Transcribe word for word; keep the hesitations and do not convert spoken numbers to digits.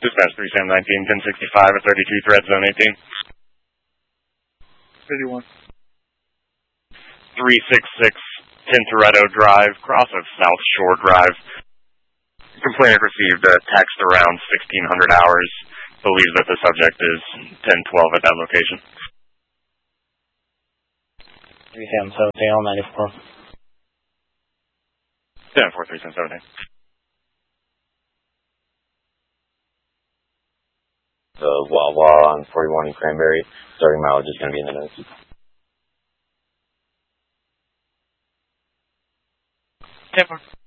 Dispatch three seven nineteen, ten sixty-five at thirty-two, threat zone eighteen. thirty-one. three sixty-six, Tintoretto Drive, cross of South Shore Drive. Complainant received a text around sixteen hundred hours. Believes that the subject is ten twelve at that location. three seven seventeen, all ninety-four. ten four, three seven seventeen. The Wawa on forty-one Cranberry, starting mileage is going to be in the notes. ten four.